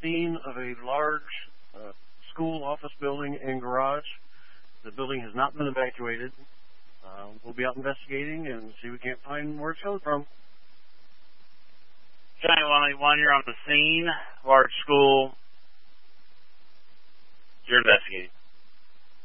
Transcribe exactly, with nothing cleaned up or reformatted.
scene of a large uh, school office building and garage. The building has not been evacuated. Uh, we'll be out investigating and see if we can't find where it's coming from. Giant one eighty-one, you're on the scene. Large school. You're investigating.